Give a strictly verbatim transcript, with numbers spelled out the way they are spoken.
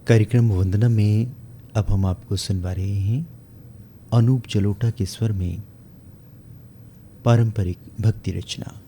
कार्यक्रम वंदना में अब हम आपको सुनवा रहे हैं अनूप जलोटा के स्वर में पारंपरिक भक्ति रचना।